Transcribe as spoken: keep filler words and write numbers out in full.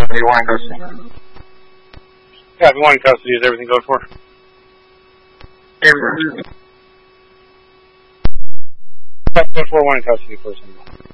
you want in custody? Yeah, if you want in custody, is everything good for? Yeah. Good for one in custody, person.